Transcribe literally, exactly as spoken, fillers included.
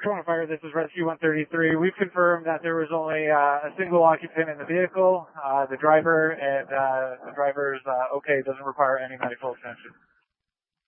Toronto Fire, this is Rescue one thirty-three. We've confirmed that there was only uh, a single occupant in the vehicle, uh, the driver, and uh, the driver's uh, okay, doesn't require any medical attention.